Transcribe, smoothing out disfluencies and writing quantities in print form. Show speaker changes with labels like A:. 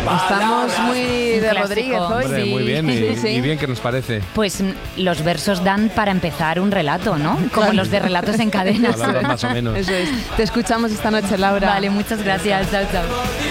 A: Estamos muy de
B: clásico.
A: Rodríguez hoy.
C: Hombre, muy bien, y bien que nos parece.
B: Pues los versos dan para empezar un relato, ¿no? Como los de relatos en cadena.
C: Palabras más o menos.
A: Eso es. Te escuchamos esta noche, Laura.
B: Vale, muchas gracias. Chao, chao.